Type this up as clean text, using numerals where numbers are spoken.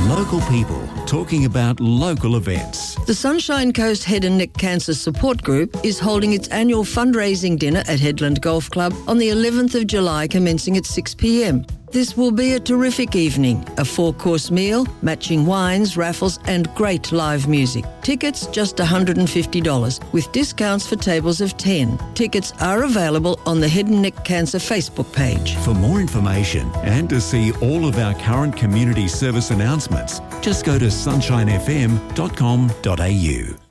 Local people talking about local events. The Sunshine Coast Head and Neck Cancer Support Group is holding its annual fundraising dinner at Headland Golf Club on the 11th of July, commencing at 6 p.m. This will be a terrific evening, a 4-course meal, matching wines, raffles and great live music. Tickets just $150 with discounts for tables of 10. Tickets are available on the Head and Neck Cancer Facebook page. For more information and to see all of our current community service announcements, just go to sunshinefm.com.au.